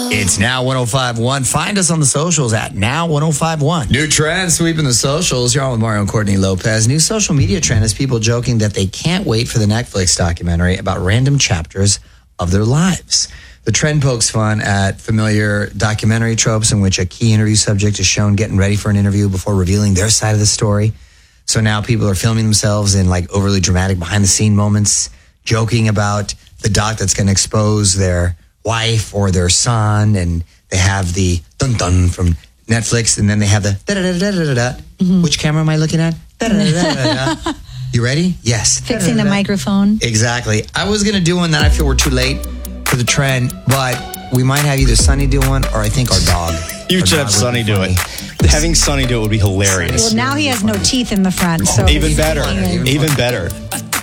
It's Now 105.1. Find us on the socials at Now 105.1. New trend sweeping the socials. You're on with Mario and Courtney Lopez. New social media trend is people joking that they can't wait for the Netflix documentary about random chapters of their lives. The trend pokes fun at familiar documentary tropes in which a key interview subject is shown getting ready for an interview before revealing their side of the story. So now people are filming themselves in like overly dramatic behind the scene moments, joking about the doc that's going to expose their wife or their son, and they have the dun dun from Netflix, and then they have the da da da da da da. Which camera am I looking at? Da da da da da. You ready? Yes. Fixing the microphone. Exactly. I was gonna do one that I feel we're too late for the trend, but we might have either Sonny do one or I think our dog. You Our should dog have would Sonny be do funny. it. Having Sonny do it would be hilarious. Well, now he has no teeth in the front. So Even better. Even Even better.